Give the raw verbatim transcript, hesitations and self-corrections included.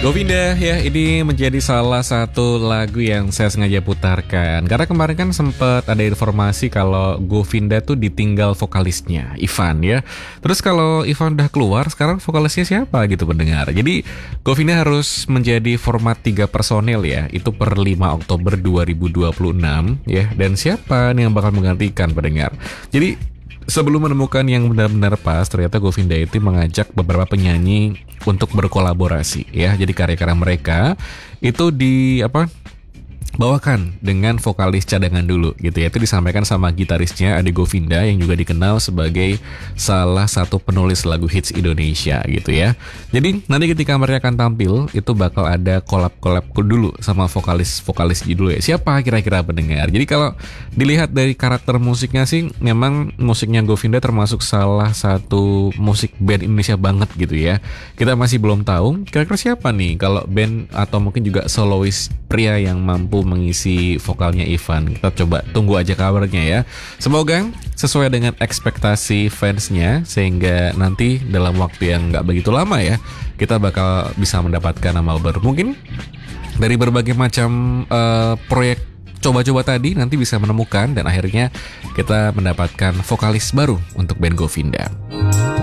Govinda ya, ini menjadi salah satu lagu yang saya sengaja putarkan karena kemarin kan sempat ada informasi kalau Govinda tuh ditinggal vokalisnya Ivan ya. Terus kalau Ivan udah keluar, sekarang vokalisnya siapa gitu pendengar. Jadi Govinda harus menjadi format tiga personel ya, itu per lima Oktober dua ribu dua puluh enam ya. Dan siapa nih yang bakal menggantikan pendengar. Jadi sebelum menemukan yang benar-benar pas, ternyata Govinda itu mengajak beberapa penyanyi untuk berkolaborasi ya. Jadi karya-karya mereka itu di apa? bawakan dengan vokalis cadangan dulu gitu ya. Itu disampaikan sama gitarisnya Ade Govinda yang juga dikenal sebagai salah satu penulis lagu hits Indonesia gitu ya. Jadi nanti ketika mereka akan tampil itu bakal ada collab-collab dulu sama vokalis-vokalis dulu ya. Siapa kira-kira pendengar? Jadi kalau dilihat dari karakter musiknya sih memang musiknya Govinda termasuk salah satu musik band Indonesia banget gitu ya. Kita masih belum tahu kira-kira siapa nih kalau band atau mungkin juga solois pria yang mampu mengisi vokalnya Ivan. Kita coba tunggu aja kabarnya ya. Semoga sesuai dengan ekspektasi fansnya, sehingga nanti dalam waktu yang gak begitu lama ya, kita bakal bisa mendapatkan nama baru. Mungkin dari berbagai macam uh, proyek coba-coba tadi nanti bisa menemukan dan akhirnya kita mendapatkan vokalis baru untuk band Govinda.